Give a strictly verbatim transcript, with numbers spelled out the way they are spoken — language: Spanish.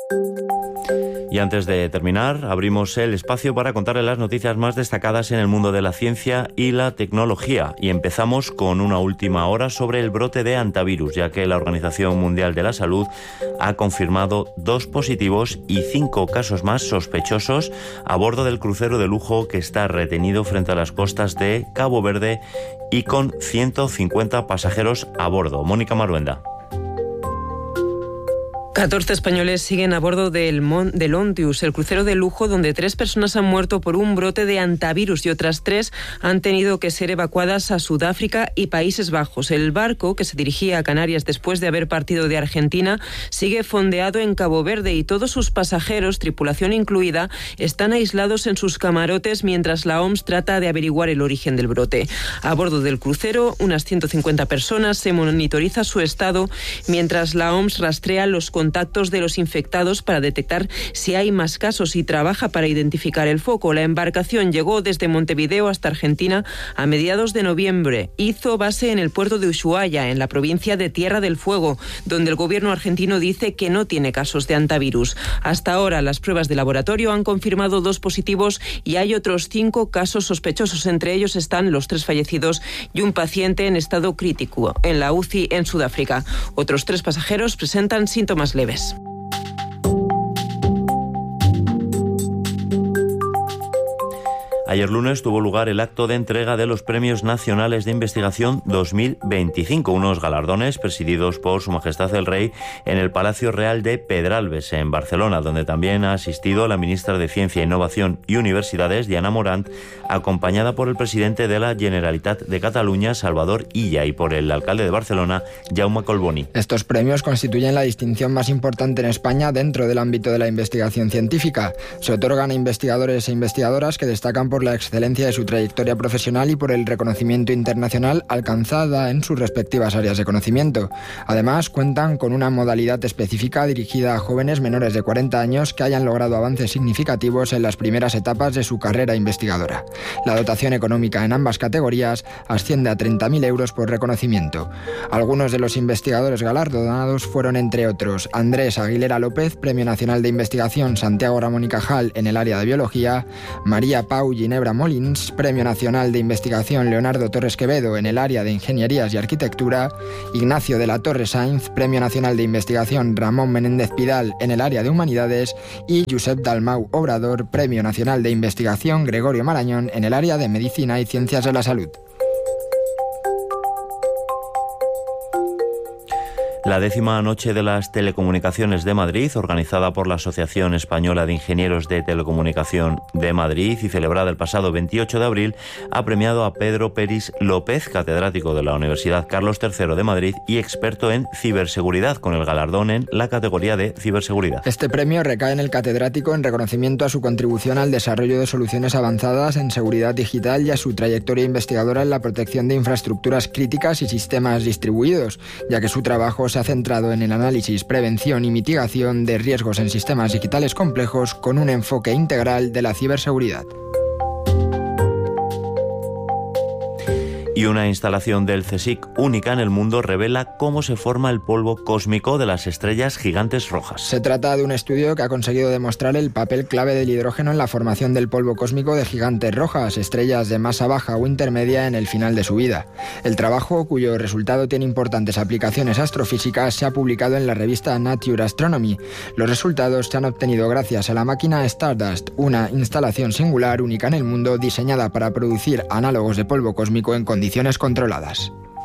Y antes de terminar, abrimos el espacio para contarles las noticias más destacadas en el mundo de la ciencia y la tecnología. Y empezamos con una última hora sobre el brote de hantavirus, ya que la Organización Mundial de la Salud ha confirmado dos positivos y cinco casos más sospechosos a bordo del crucero de lujo que está retenido frente a las costas de Cabo Verde y con ciento cincuenta pasajeros a bordo. Mónica Maruenda. catorce españoles siguen a bordo del, Mon- del Ontius, el crucero de lujo donde tres personas han muerto por un brote de hantavirus y otras tres han tenido que ser evacuadas a Sudáfrica y Países Bajos. El barco, que se dirigía a Canarias después de haber partido de Argentina, sigue fondeado en Cabo Verde y todos sus pasajeros, tripulación incluida, están aislados en sus camarotes mientras la O M S trata de averiguar el origen del brote. A bordo del crucero, unas ciento cincuenta personas, se monitoriza su estado mientras la O M S rastrea los contactos contactos de los infectados para detectar si hay más casos y trabaja para identificar el foco. La embarcación llegó desde Montevideo hasta Argentina a mediados de noviembre. Hizo base en el puerto de Ushuaia, en la provincia de Tierra del Fuego, donde el gobierno argentino dice que no tiene casos de hantavirus. Hasta ahora, las pruebas de laboratorio han confirmado dos positivos y hay otros cinco casos sospechosos. Entre ellos están los tres fallecidos y un paciente en estado crítico en la U C I en Sudáfrica. Otros tres pasajeros presentan síntomas leves. Ayer lunes tuvo lugar el acto de entrega de los Premios Nacionales de Investigación dos mil veinticinco, unos galardones presididos por Su Majestad el Rey en el Palacio Real de Pedralbes, en Barcelona, donde también ha asistido la ministra de Ciencia, Innovación y Universidades, Diana Morant, acompañada por el presidente de la Generalitat de Cataluña, Salvador Illa, y por el alcalde de Barcelona, Jaume Collboni. Estos premios constituyen la distinción más importante en España dentro del ámbito de la investigación científica. Se otorgan a investigadores e investigadoras que destacan por por la excelencia de su trayectoria profesional y por el reconocimiento internacional alcanzada en sus respectivas áreas de conocimiento. Además, cuentan con una modalidad específica dirigida a jóvenes menores de cuarenta años que hayan logrado avances significativos en las primeras etapas de su carrera investigadora. La dotación económica en ambas categorías asciende a treinta mil euros por reconocimiento. Algunos de los investigadores galardonados fueron, entre otros, Andrés Aguilera López, Premio Nacional de Investigación Santiago Ramón y Cajal en el área de Biología, María Pau Ginebra Molins, Premio Nacional de Investigación Leonardo Torres Quevedo en el área de Ingenierías y Arquitectura, Ignacio de la Torre Sainz, Premio Nacional de Investigación Ramón Menéndez Pidal en el área de Humanidades y Josep Dalmau Obrador, Premio Nacional de Investigación Gregorio Marañón en el área de Medicina y Ciencias de la Salud. La décima Noche de las Telecomunicaciones de Madrid, organizada por la Asociación Española de Ingenieros de Telecomunicación de Madrid y celebrada el pasado veintiocho de abril, ha premiado a Pedro Peris López, catedrático de la Universidad Carlos tercero de Madrid y experto en ciberseguridad, con el galardón en la categoría de ciberseguridad. Este premio recae en el catedrático en reconocimiento a su contribución al desarrollo de soluciones avanzadas en seguridad digital y a su trayectoria investigadora en la protección de infraestructuras críticas y sistemas distribuidos, ya que su trabajo se ha centrado en el análisis, prevención y mitigación de riesgos en sistemas digitales complejos con un enfoque integral de la ciberseguridad. Y una instalación del CSIC única en el mundo revela cómo se forma el polvo cósmico de las estrellas gigantes rojas. Se trata de un estudio que ha conseguido demostrar el papel clave del hidrógeno en la formación del polvo cósmico de gigantes rojas, estrellas de masa baja o intermedia en el final de su vida. El trabajo, cuyo resultado tiene importantes aplicaciones astrofísicas, se ha publicado en la revista Nature Astronomy. Los resultados se han obtenido gracias a la máquina Stardust, una instalación singular única en el mundo diseñada para producir análogos de polvo cósmico en condiciones controladas.